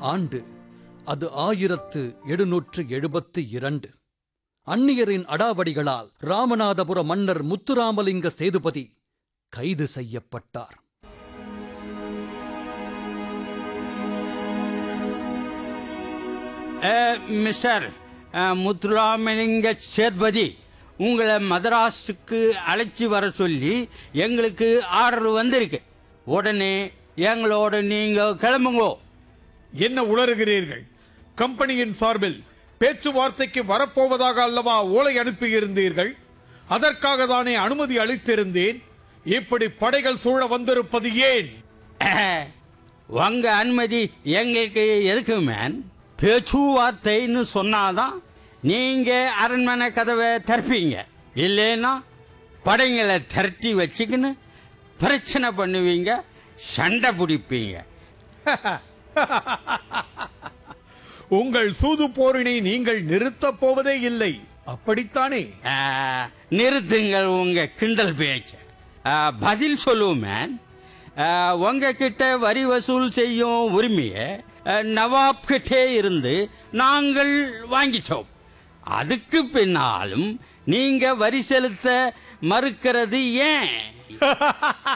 ஆண்டு அது 1772. அந்நியரின் அடாவடிகளால் ராமநாதபுர மன்னர் முத்துராமலிங்க சேதுபதி கைது செய்யப்பட்டார். மிஸ்டர் முத்துராமலிங்க சேதுபதி, உங்களை மதராஸுக்கு அழைச்சி வர சொல்லி எங்களுக்கு ஆர்டர் வந்திருக்கு. உடனே எங்களோட நீங்க கிளம்புங்கோ. என்ன உளறுகிறீர்கள்? கம்பெனியின் சார்பில் பேச்சுவார்த்தைக்கு வரப்போவதாக அல்லவா ஓலை அனுப்பியிருந்தீர்கள்? அதற்காக தானே அனுமதி அளித்திருந்தேன். இப்படி படைகள் சூழ வந்திருப்பது ஏன்? உங்க அனுமதி எங்களுக்கு எதுக்கு மேன்? பேச்சுவார்த்தைன்னு சொன்னாதான் நீங்க அரண்மனை கதவை திறப்பீங்க. இல்லைன்னா படைங்களை திரட்டி வச்சுக்கின்னு பிரச்சனை பண்ணுவீங்க, சண்டை பிடிப்பீங்க. உங்கள் சூது போரினை நீங்கள் நிறுத்தப் போவதே இல்லை, அப்படித்தானே? நிறுத்துங்கள் உங்க கிண்டல் பேச்ச. பதில் சொல்லுவோம் மேன். உங்ககிட்ட வரி வசூல் செய்யும் உரிமையை நவாப் கிட்டே இருந்து நாங்கள் வாங்கிட்டோம். அதுக்கு பின்னாலும் நீங்க வரி செலுத்த மறுக்கிறது ஏன்?